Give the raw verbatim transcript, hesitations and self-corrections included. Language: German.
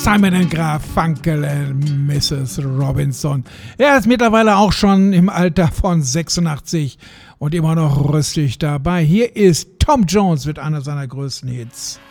Simon and Garfunkel und Missus Robinson. Er ist mittlerweile auch schon im Alter von sechsundachtzig und immer noch rüstig dabei. Hier ist Tom Jones mit einer seiner größten Hits.